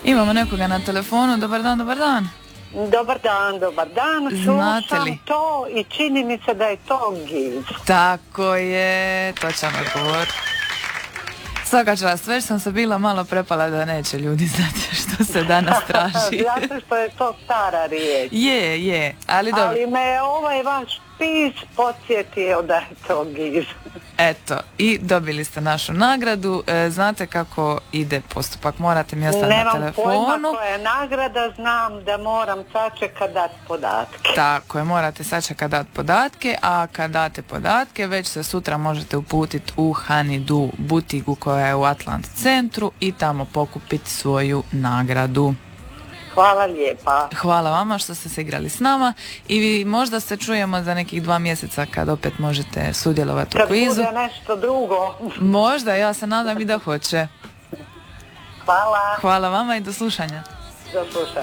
Imamo nekoga na telefonu. Dobar dan, dobar dan. Dobar dan, dobar dan. Slušam to i čini mi se da je to giz. Tako je, točan odgovor. Svaka čast, već sam se bila malo prepala da neće ljudi znati što se danas traži. Zato što je to stara riječ. Je, ali dobro. Ali me ovaj vaš pis podsjetio da je to giz. Eto, i dobili ste našu nagradu. Znate kako ide postupak, morate mi ostati na telefonu. Nemam pojma koja je nagrada, znam da moram sačekati dati podatke. Tako je, morate sačekati dati podatke, a kad date podatke već se sutra možete uputiti u Honeydew butigu koja je u Atlant centru i tamo pokupiti svoju nagradu. Hvala lijepa. Hvala vama što ste se igrali s nama i vi možda se čujemo za nekih 2 mjeseca kad opet možete sudjelovati u kvizu. Kad bude nešto drugo. Možda, ja se nadam i da hoće. Hvala. Hvala vama i do slušanja. Do slušanja.